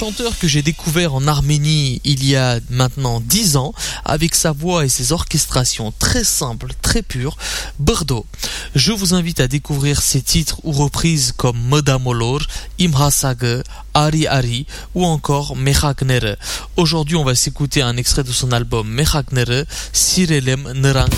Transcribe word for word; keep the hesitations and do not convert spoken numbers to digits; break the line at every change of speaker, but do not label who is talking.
chanteur que j'ai découvert en Arménie il y a maintenant dix ans, avec sa voix et ses orchestrations très simples, très pures, Brdo. Je vous invite à découvrir ses titres ou reprises comme Modamolor, Imhasage, Ari Ari ou encore Mechagnere. Aujourd'hui, on va s'écouter un extrait de son album Mechagnere, Sirelem Nerang